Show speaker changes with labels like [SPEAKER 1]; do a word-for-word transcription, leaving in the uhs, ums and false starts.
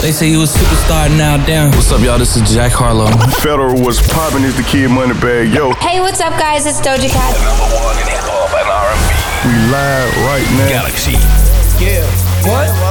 [SPEAKER 1] They say you a superstar, now damn.
[SPEAKER 2] What's up, y'all? This is Jack Harlow.
[SPEAKER 3] Federal was popping is the Kid Moneybagg. Yo.
[SPEAKER 4] Hey, what's up, guys? It's Doja Cat.
[SPEAKER 5] The number one in hip hop and R and B.
[SPEAKER 3] We live right now.
[SPEAKER 5] Galaxy.
[SPEAKER 6] Yeah. What?